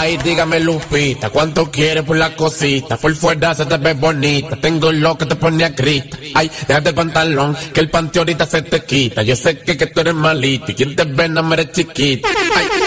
Ay, dígame Lupita, ¿cuánto quieres por la cosita? Por fuera se te ve bonita, tengo lo que te pone a grita. Ay, déjate el pantalón, que el panty ahorita se te quita. Yo sé que tú eres malito y quien te ve no me eres chiquita. Ay,